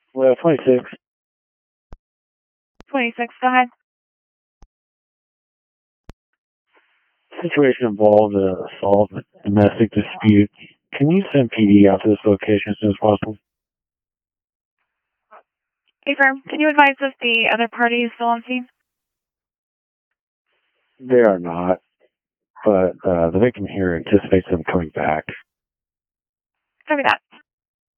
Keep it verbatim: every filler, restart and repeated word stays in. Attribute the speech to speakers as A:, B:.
A: Well, twenty-six.
B: twenty-six, go ahead.
A: Situation involved a assault, domestic dispute. Can you send P D out to this location as soon as possible?
B: Affirm, can you advise if the other party is still on scene?
A: They are not, but uh, the victim here anticipates them coming back.
B: Copy that.